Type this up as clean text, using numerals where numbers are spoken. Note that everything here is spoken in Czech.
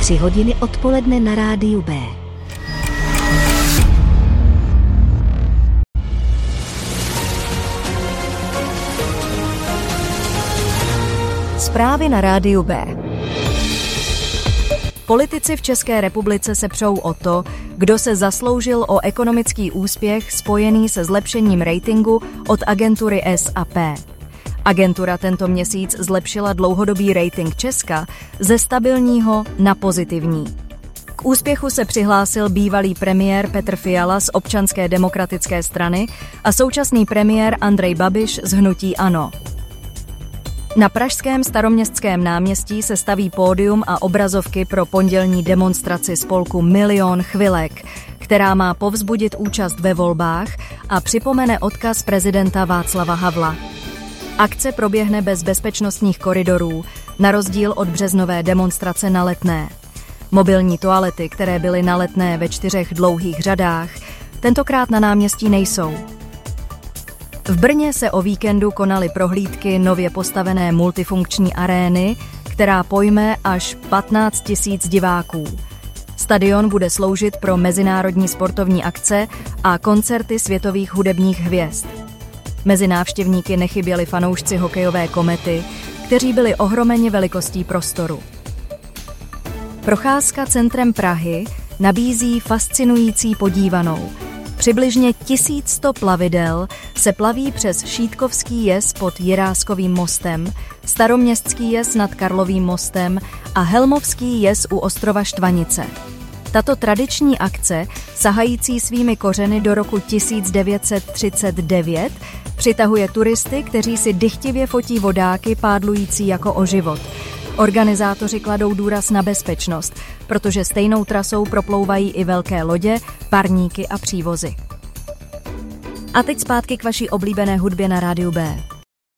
3 hodiny odpoledne na rádiu B. Zprávy na rádiu B. Politici v České republice se přou o to, kdo se zasloužil o ekonomický úspěch spojený se zlepšením ratingu od agentury S&P. Agentura tento měsíc zlepšila dlouhodobý rating Česka ze stabilního na pozitivní. K úspěchu se přihlásil bývalý premiér Petr Fiala z Občanské demokratické strany a současný premiér Andrej Babiš z hnutí ANO. Na pražském Staroměstském náměstí se staví pódium a obrazovky pro pondělní demonstraci spolku Milion chvilek, která má povzbudit účast ve volbách a připomene odkaz prezidenta Václava Havla. Akce proběhne bez bezpečnostních koridorů, na rozdíl od březnové demonstrace na Letné. Mobilní toalety, které byly na Letné ve 4 dlouhých řadách, tentokrát na náměstí nejsou. V Brně se o víkendu konaly prohlídky nově postavené multifunkční arény, která pojme až 15 000 diváků. Stadion bude sloužit pro mezinárodní sportovní akce a koncerty světových hudebních hvězd. Mezi návštěvníky nechyběli fanoušci hokejové Komety, kteří byli ohromeni velikostí prostoru. Procházka centrem Prahy nabízí fascinující podívanou. Přibližně 1100 plavidel se plaví přes Šítkovský jez pod Jiráskovým mostem, Staroměstský jez nad Karlovým mostem a Helmovský jez u ostrova Štvanice. Tato tradiční akce, sahající svými kořeny do roku 1939, přitahuje turisty, kteří si dychtivě fotí vodáky pádlující jako o život. Organizátoři kladou důraz na bezpečnost, protože stejnou trasou proplouvají i velké lodě, parníky a přívozy. A teď zpátky k vaší oblíbené hudbě na rádiu B.